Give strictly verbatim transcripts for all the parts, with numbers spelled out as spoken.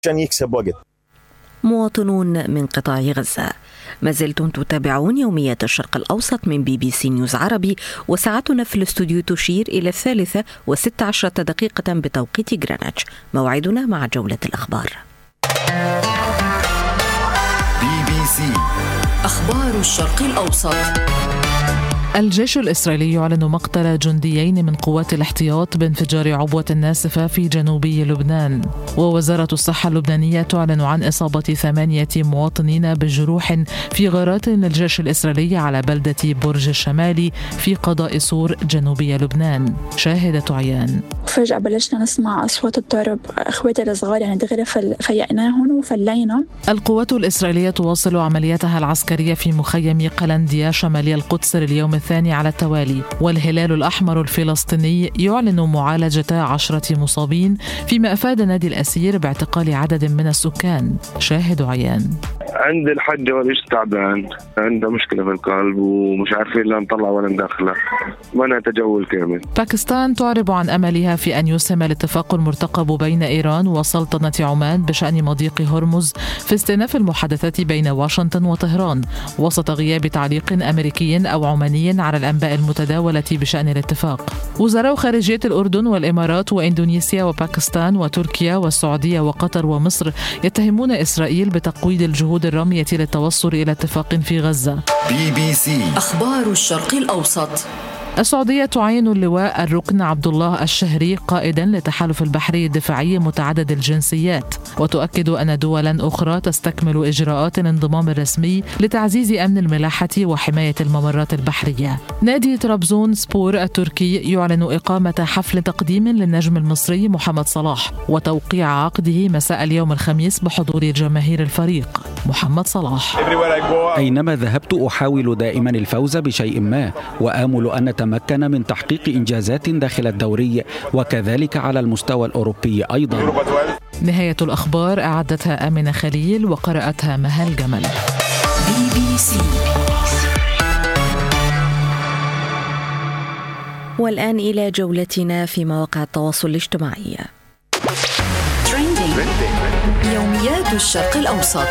عشان يكسب وقت. مواطنون من قطاع غزة، ما زلتم تتابعون يوميات الشرق الأوسط من بي بي سي نيوز عربي، وساعتنا في الاستوديو تشير إلى الثالثة وست عشرة دقيقة بتوقيت غرينتش. موعدنا مع جولة الأخبار. بي بي سي أخبار الشرق الأوسط. الجيش الإسرائيلي يعلن مقتل جنديين من قوات الاحتياط بانفجار عبوة ناسفة في جنوبي لبنان. ووزارة الصحة اللبنانية تعلن عن إصابة ثمانية مواطنين بجروح في غارات للجيش الإسرائيلي على بلدة برج الشمالي في قضاء سور جنوبي لبنان. شاهدة عيان. فجأة بلشنا نسمع أصوات الضرب، إخواتي الصغار يعني دغري فيقناهم وفلينا. القوات الإسرائيلية تواصل عملياتها العسكرية في مخيم قلنديا شمالي القدس لليوم الثاني على التوالي، والهلال الأحمر الفلسطيني يعلن معالجة عشرة مصابين، فيما أفاد نادي الأسير باعتقال عدد من السكان. شاهد عيان. عند الحج وليش تعبان، عنده مشكلة في القلب ومش عارفين لا نطلع ولا ندخله، ما نتجول كامل. باكستان تعرب عن أملها في أن يسهم الاتفاق المرتقب بين إيران وسلطنة عمان بشأن مضيق هرمز في استئناف المحادثات بين واشنطن وطهران، وسط غياب تعليق أمريكي أو عماني على الأنباء المتداولة بشأن الاتفاق. وزراء خارجية الأردن والإمارات وإندونيسيا وباكستان وتركيا والسعودية وقطر ومصر يتهمون إسرائيل بتقويض الجهود الرامية للتوصل إلى اتفاق في غزة. بي بي سي أخبار الشرق الأوسط. السعودية تعين اللواء الركن عبد الله الشهري قائدا لتحالف البحري الدفاعي متعدد الجنسيات، وتؤكد أن دولا أخرى تستكمل إجراءات الانضمام الرسمي لتعزيز أمن الملاحة وحماية الممرات البحرية. نادي طرابزون سبور التركي يعلن إقامة حفل تقديم للنجم المصري محمد صلاح وتوقيع عقده مساء اليوم الخميس بحضور جماهير الفريق. محمد صلاح. أينما ذهبت أحاول دائما الفوز بشيء ما، وآمل أن تمكن من تحقيق إنجازات داخل الدوري وكذلك على المستوى الأوروبي أيضا. نهاية الأخبار أعدتها آمنة خليل وقرأتها مهال جمل. بي بي سي. والآن إلى جولتنا في مواقع التواصل الاجتماعي. يوميات الشرق الأوسط.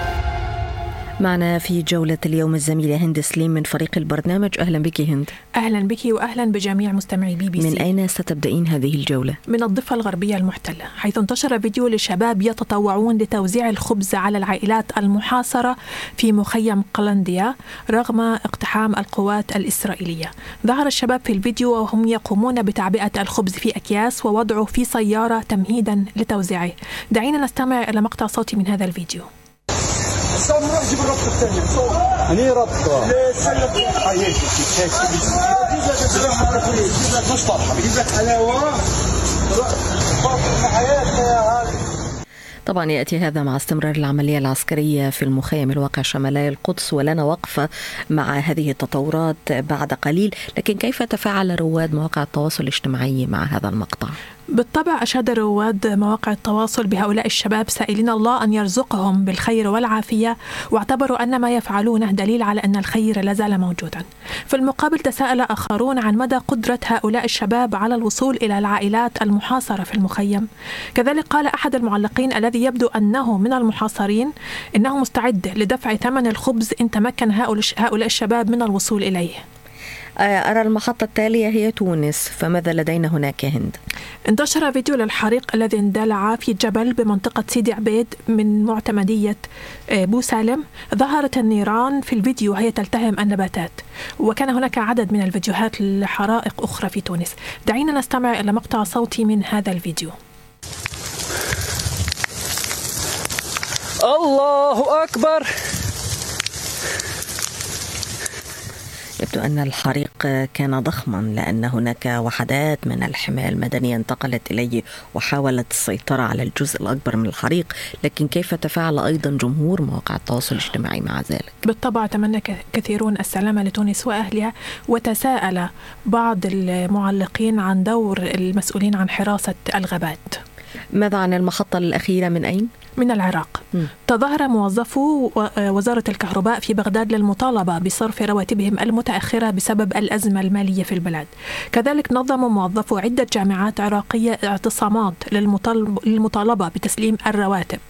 معنا في جولة اليوم الزميلة هند سليم من فريق البرنامج. أهلا بك هند. أهلا بك وأهلا بجميع مستمعي بي بي سي. من أين ستبدأين هذه الجولة؟ من الضفة الغربية المحتلة، حيث انتشر فيديو لشباب يتطوعون لتوزيع الخبز على العائلات المحاصرة في مخيم قلنديا رغم اقتحام القوات الإسرائيلية. ظهر الشباب في الفيديو وهم يقومون بتعبئة الخبز في أكياس ووضعه في سيارة تمهيدا لتوزيعه. دعينا نستمع إلى مقطع صوتي من هذا الفيديو. نروح نجيب الربطة الثانية. هني ربطة. مش طرحة. بيجيب لك حلاوة. طبعا يأتي هذا مع استمرار العملية العسكرية في المخيم الواقع شمالي القدس، ولنا وقفة مع هذه التطورات بعد قليل، لكن كيف تفاعل رواد مواقع التواصل الاجتماعي مع هذا المقطع؟ بالطبع أشاد رواد مواقع التواصل بهؤلاء الشباب سائلين الله أن يرزقهم بالخير والعافية، واعتبروا أن ما يفعلونه دليل على أن الخير لازال موجودا. في المقابل تساءل آخرون عن مدى قدرة هؤلاء الشباب على الوصول إلى العائلات المحاصرة في المخيم. كذلك قال أحد المعلقين الذي يبدو أنه من المحاصرين إنه مستعد لدفع ثمن الخبز إن تمكن هؤلاء الشباب من الوصول إليه. أرى المحطة التالية هي تونس، فماذا لدينا هناك هند؟ انتشر فيديو للحريق الذي اندلع في جبل بمنطقة سيدي عبيد من معتمدية بوسالم. ظهرت النيران في الفيديو وهي تلتهم النباتات، وكان هناك عدد من الفيديوهات لحرائق أخرى في تونس. دعينا نستمع إلى مقطع صوتي من هذا الفيديو. الله أكبر. يبدو أن الحريق كان ضخما، لأن هناك وحدات من الحماية المدنية انتقلت إليه وحاولت السيطرة على الجزء الأكبر من الحريق، لكن كيف تفاعل أيضا جمهور مواقع التواصل الاجتماعي مع ذلك؟ بالطبع تمنى كثيرون السلامة لتونس وأهلها، وتساءل بعض المعلقين عن دور المسؤولين عن حراسة الغابات. ماذا عن المحطة الأخيرة من أين؟ من العراق. م. تظاهر موظفو وزارة الكهرباء في بغداد للمطالبة بصرف رواتبهم المتأخرة بسبب الأزمة المالية في البلاد. كذلك نظم موظفو عدة جامعات عراقية اعتصامات للمطالبة بتسليم الرواتب.